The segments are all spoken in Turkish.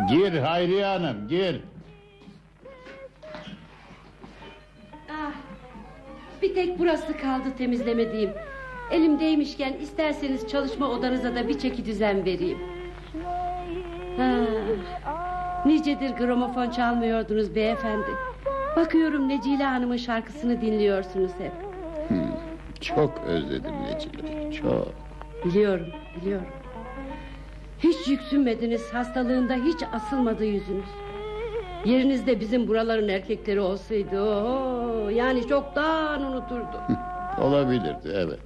Gir Hayriye Hanım, gir. Ah, bir tek burası kaldı temizlemediğim. Elimdeymişken isterseniz çalışma odanıza da bir çeki düzen vereyim. Nicedir gramofon çalmıyordunuz beyefendi. Bakıyorum Necile Hanım'ın şarkısını dinliyorsunuz hep. Çok özledim Necile'yi, çok. Biliyorum. Hiç yüksünmediniz, hastalığında hiç asılmadı yüzünüz. Yerinizde bizim buraların erkekleri olsaydı, yani çoktan unuturdu. Olabilirdi, evet.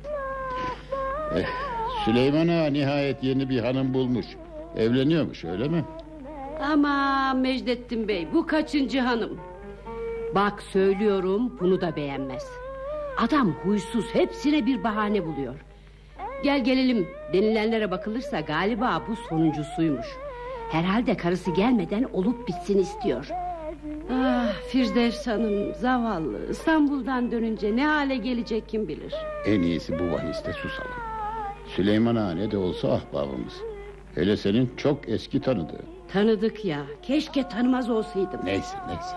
Süleyman Ağa nihayet yeni bir hanım bulmuş. Evleniyormuş, öyle mi? Ama Mecdettin Bey, bu kaçıncı hanım? Bak söylüyorum, bunu da beğenmez. Adam huysuz, hepsine bir bahane buluyor. Gel gelelim denilenlere bakılırsa galiba bu sonuncusuymuş. Herhalde karısı gelmeden olup bitsin istiyor. Ah Firdevs Hanım, zavallı, İstanbul'dan dönünce ne hale gelecek kim bilir. En iyisi bu vaniste susalım. Süleyman Ağa ne de olsa ahbabımız. Hele senin çok eski tanıdığın. Tanıdık ya, keşke tanımaz olsaydım. Neyse.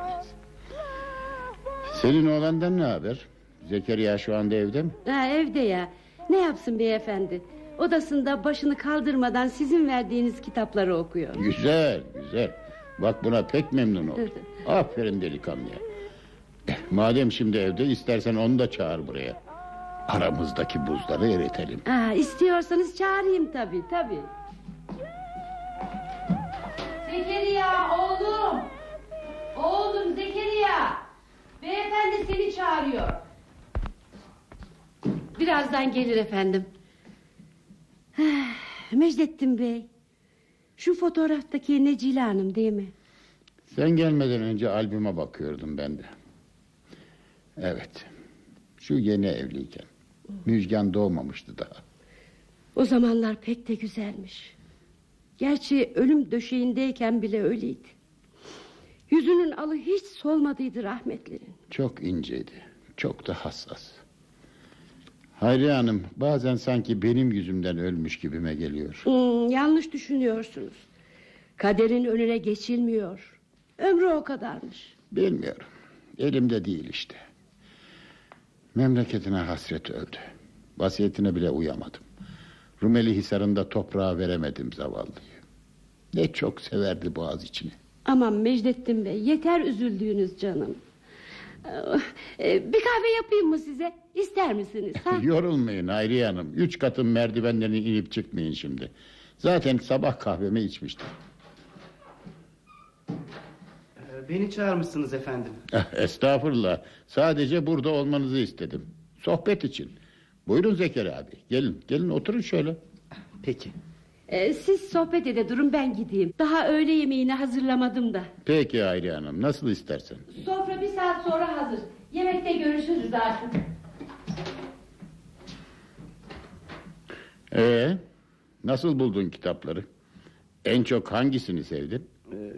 Senin oğlandan ne haber? Zekeriya şu anda evde mi? Evde ya. Ne yapsın beyefendi? Odasında başını kaldırmadan sizin verdiğiniz kitapları okuyor. Güzel. Bak buna pek memnun oldum. Aferin delikanlıya. Madem şimdi evde, istersen onu da çağır buraya. Aramızdaki buzları eritelim. İstiyorsanız çağırayım tabii. Zekeriya oğlum. Oğlum Zekeriya. Beyefendi seni çağırıyor. Birazdan gelir efendim. Mecdettin Bey, şu fotoğraftaki Necile Hanım değil mi? Sen gelmeden önce albüme bakıyordum ben de. Evet. Şu yeni evliyken. Müjgan doğmamıştı daha. O zamanlar pek de güzelmiş. Gerçi ölüm döşeğindeyken bile öyleydi. Yüzünün alı hiç solmadıydı rahmetlinin. Çok inceydi, çok da hassas. Hayriye Hanım, bazen sanki benim yüzümden ölmüş gibime geliyor. Yanlış düşünüyorsunuz. Kaderin önüne geçilmiyor. Ömrü o kadarmış. Bilmiyorum, elimde değil işte. Memleketine hasret öldü. Vasiyetine bile uyamadım. Rumeli Hisarı'nda toprağa veremedim zavallıyı. Ne çok severdi Boğaziçi'ni. Aman Mecdettin Bey, yeter üzüldüğünüz canım. Bir kahve yapayım mı size? İster misiniz? Yorulmayın Hayriye Hanım. 3 katın merdivenlerini inip çıkmayın şimdi. Zaten sabah kahvemi içmiştim. Beni çağırmışsınız efendim. Estağfurullah. Sadece burada olmanızı istedim. Sohbet için. Buyurun Zekeriya abi. Gelin oturun şöyle. Peki. Siz sohbet ede durun, ben gideyim. Daha öğle yemeğini hazırlamadım da. Peki Hayriye Hanım, nasıl istersen. Sofra 1 saat sonra hazır. Yemekte görüşürüz artık. Nasıl buldun kitapları? En çok hangisini sevdin?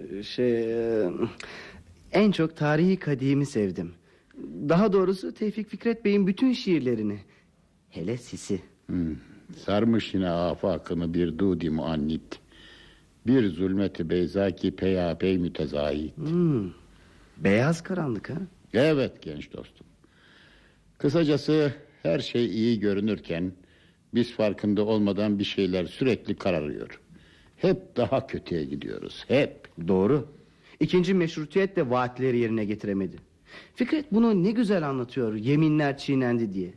En çok Tarihi Kadim'i sevdim. Daha doğrusu Tevfik Fikret Bey'in bütün şiirlerini. Hele Sisi. Sarmış yine afakını bir dudi muannit. Bir zulmeti beyzaki peyapey mütezahit. Beyaz karanlık ha? Evet genç dostum. Kısacası her şey iyi görünürken biz farkında olmadan bir şeyler sürekli kararıyor. Hep daha kötüye gidiyoruz, hep. Doğru. İkinci meşrutiyet de vaatleri yerine getiremedi. Fikret bunu ne güzel anlatıyor, yeminler çiğnendi diye.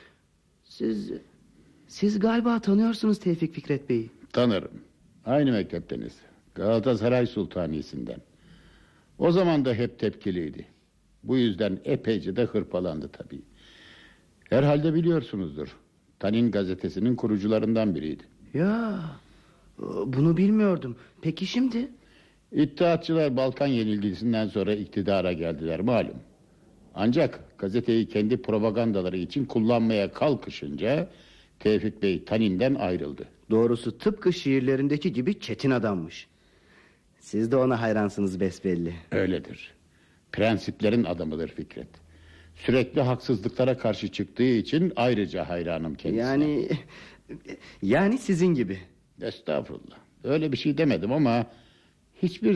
Siz galiba tanıyorsunuz Tevfik Fikret Bey'i. Tanırım. Aynı mektepteniz. Galatasaray Sultanisi'nden. O zaman da hep tepkiliydi. Bu yüzden epeyce de hırpalandı tabii. Herhalde biliyorsunuzdur. Tanin gazetesinin kurucularından biriydi. Ya, bunu bilmiyordum. Peki şimdi? İttihatçılar Balkan yenilgisinden sonra iktidara geldiler malum. Ancak gazeteyi kendi propagandaları için kullanmaya kalkışınca Tevfik Bey Tanin'den ayrıldı. Doğrusu tıpkı şiirlerindeki gibi çetin adammış. Siz de ona hayransınız besbelli. Öyledir. Prensiplerin adamıdır Fikret. Sürekli haksızlıklara karşı çıktığı için ayrıca hayranım kendisine. Yani sizin gibi. Estağfurullah. Öyle bir şey demedim ama hiçbir